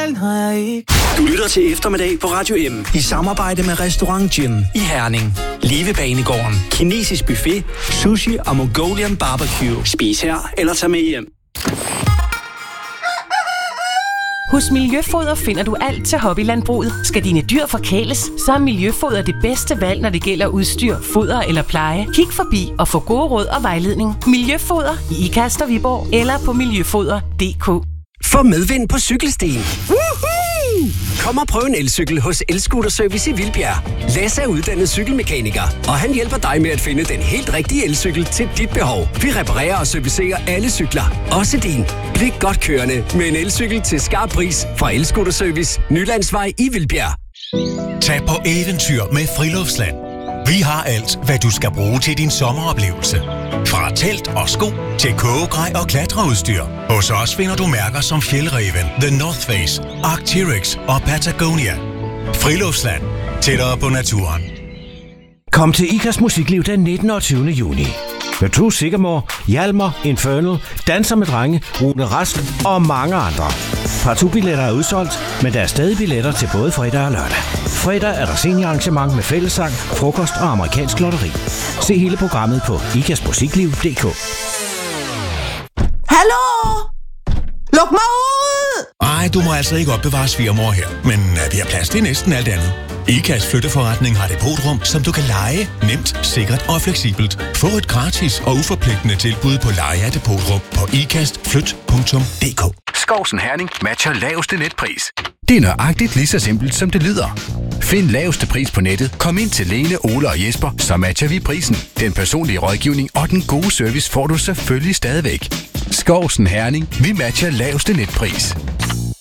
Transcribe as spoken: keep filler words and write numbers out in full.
Du lytter til eftermiddag på Radio M i samarbejde med Restaurant Gin i Herning. Levebanegården, kinesisk buffet, sushi og Mongolian barbecue. Spis her eller tag med hjem. Hos Miljøfoder finder du alt til hobbylandbruget. Skal dine dyr forkæles, så er Miljøfoder det bedste valg, når det gælder udstyr, foder eller pleje. Kig forbi og få gode råd og vejledning. Miljøfoder i Ikast og Viborg eller på miljøfoder punktum d k. Få medvind på cykelstien. Woohoo! Kom og prøv en elcykel hos El-Scooter-service i Vildbjerg. Lasse er uddannet cykelmekaniker, og han hjælper dig med at finde den helt rigtige elcykel til dit behov. Vi reparerer og servicerer alle cykler, også din. Bliv godt kørende med en elcykel til skarp pris fra El-Scooter-service, Nylandsvej i Vildbjerg. Tag på eventyr med Friluftsland. Vi har alt, hvad du skal bruge til din sommeroplevelse. Fra telt og sko til kogegrej og klatreudstyr. Hos os finder du mærker som Fjällräven, The North Face, Arc'teryx og Patagonia. Friluftsland. Tættere på naturen. Kom til Ikast Musikliv den nittende og tyvende juni. Med True Sigamore, Hjalmar, Infernal, Danser med Drenge, Rune Rask og mange andre. Partout-billetter er udsolgt, men der er stadig billetter til både fredag og lørdag. Fredag er der seniorarrangement med fællessang, frokost og amerikansk lotteri. Se hele programmet på ikast musikliv punktum d k. Hallo? Luk mig ud! Ej, du må altså ikke opbevare svigermor her, men uh, vi har plads til næsten alt andet. Ikast Flytteforretning har depotrum, som du kan leje nemt, sikkert og fleksibelt. Få et gratis og uforpligtende tilbud på leje af depotrum på ikast flyt punktum d k. Skovsen Herning matcher laveste netpris. Det er nøjagtigt lige så simpelt, som det lyder. Find laveste pris på nettet, kom ind til Lene, Ole og Jesper, så matcher vi prisen. Den personlige rådgivning og den gode service får du selvfølgelig stadigvæk. Skovsen Herning, vi matcher laveste netpris.